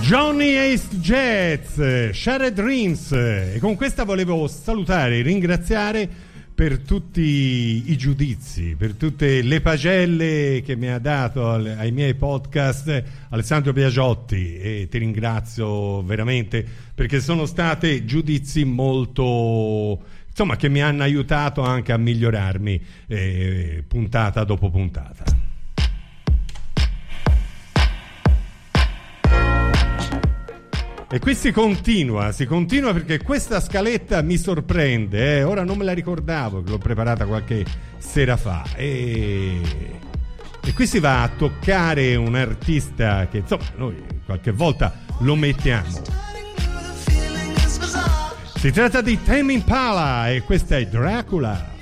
Johnny Ace Jazz, Shattered Dreams, e con questa volevo salutare e ringraziare per tutti i giudizi, per tutte le pagelle che mi ha dato ai miei podcast Alessandro Biagiotti, e ti ringrazio veramente perché sono state giudizi molto, insomma, che mi hanno aiutato anche a migliorarmi puntata dopo puntata. E qui si continua perché questa scaletta mi sorprende, ora non me la ricordavo, che l'ho preparata qualche sera fa, e qui si va a toccare un artista che insomma noi qualche volta lo mettiamo. Si tratta di Tame Impala e questa è Dracula.